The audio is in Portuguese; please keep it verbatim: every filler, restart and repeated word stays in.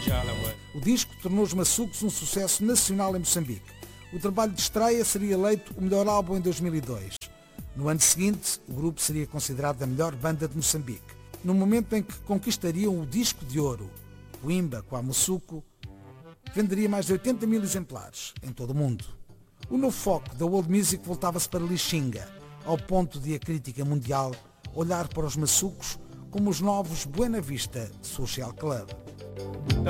O disco tornou os Maçucos um sucesso nacional em Moçambique. O trabalho de estreia seria eleito o melhor álbum em dois mil e dois. No ano seguinte, o grupo seria considerado a melhor banda de Moçambique. No momento em que conquistariam o disco de ouro, o Imba com a Musuco venderia mais de oitenta mil exemplares em todo o mundo. O novo foco da world music voltava-se para Lixinga, ao ponto de a crítica mundial olhar para os Maçucos como os novos Buena Vista Social Club.